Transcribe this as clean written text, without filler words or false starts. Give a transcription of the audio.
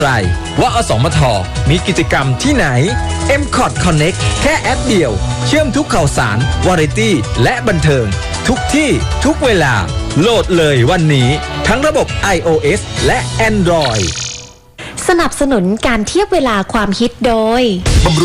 ไรว่าอสมทมีกิจกรรมที่ไหน MCOT Connect แค่แอปเดียวเชื่อมทุกข่าวสารวาไรตี้และบันเทิงทุกที่ทุกเวลาโหลดเลยวันนี้ทั้งระบบ iOS และ Android สนับสนุนการเทียบเวลาความฮิตโดย